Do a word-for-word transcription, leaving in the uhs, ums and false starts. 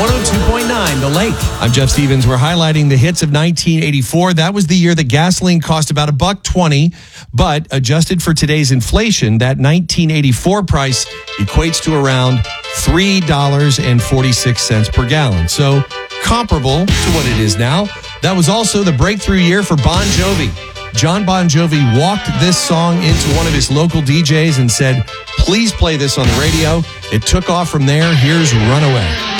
one oh two point nine The Lake. I'm Jeff Stevens. We're highlighting the hits of nineteen eighty-four. That was the year that gasoline cost about a buck twenty, but adjusted for today's inflation, that nineteen eighty-four price equates to around three dollars and forty-six cents per gallon. So comparable to what it is now. That was also the breakthrough year for Bon Jovi. John Bon Jovi walked this song into one of his local D Js and said, "Please play this on the radio." It took off from there. Here's Runaway.